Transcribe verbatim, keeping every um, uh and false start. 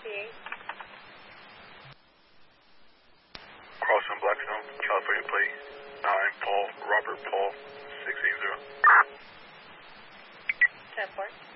sixty-eight. Crossing Blackstone, California plate, nine, Paul, Robert, Paul, six eight zero. ten four.